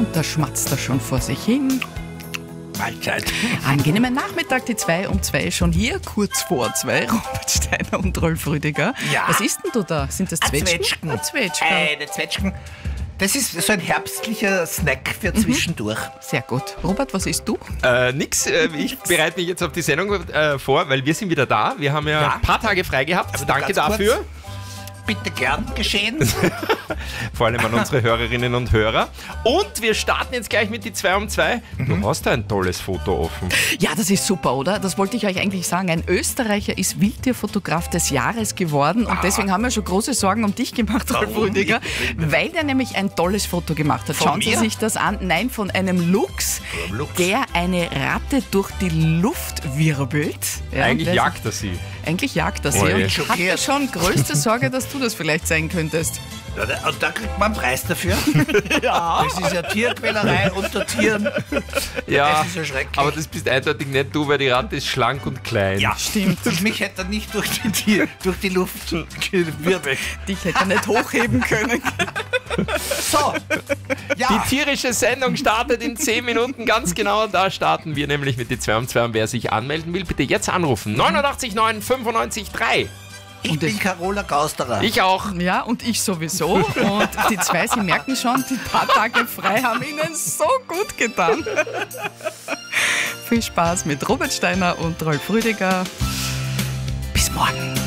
und da schmatzt er schon vor sich hin. Mahlzeit. Angenehmen Nachmittag, die 2 um 2 ist schon hier, kurz vor 2, Robert Steiner und Rolf Rüdiger. Ja. Was isst denn du da? Sind das Zwetschgen? Zwetschgen. Zwetschgen. Zwetschgen. Das ist so ein herbstlicher Snack für zwischendurch. Sehr gut. Robert, was isst du? Nix. Ich bereite mich jetzt auf die Sendung vor, weil wir sind wieder da. Wir haben ja ein paar Tage frei gehabt. Aber Danke ganz dafür. kurz, bitte gern geschehen. Vor allem an unsere Hörerinnen und Hörer. Und wir starten jetzt gleich mit die 2 um 2. Du hast da ein tolles Foto offen. Ja, das ist super, oder? Das wollte ich euch eigentlich sagen. Ein Österreicher ist Wildtierfotograf des Jahres geworden und deswegen haben wir schon große Sorgen um dich gemacht, Rolf Warum Rüdiger, nicht? weil der nämlich ein tolles Foto gemacht hat. Von Schauen Sie mir? sich das an. Nein, von einem Luchs, Luchs. der eine Ratte durch die Luft wirbelt. Ja, Eigentlich der- jagt er sie. Eigentlich jagt er sie. Oje. Und ich hatte Schockiert. schon größte Sorge, dass du das vielleicht sein könntest. Ja, und da kriegt man einen Preis dafür. Ja. Das ist ja Tierquälerei unter Tieren. Ja, Das ist ja schrecklich. aber das bist eindeutig nicht du, weil die Ratte ist schlank und klein. Ja, stimmt. Und mich hätte er nicht durch die Luft gewirbelt. Dich hätte er nicht hochheben können. So, ja. Die tierische Sendung startet in 10 Minuten ganz genau. Da starten wir nämlich mit die 2 um 2. Und wer sich anmelden will, bitte jetzt anrufen. 89 9 95 3. Ich bin Carola Gausterer. Ich auch. Ja, und ich sowieso. Und die 2, Sie merken schon, die paar Tage frei haben Ihnen so gut getan. Viel Spaß mit Robert Steiner und Rolf Rüdiger. Bis morgen.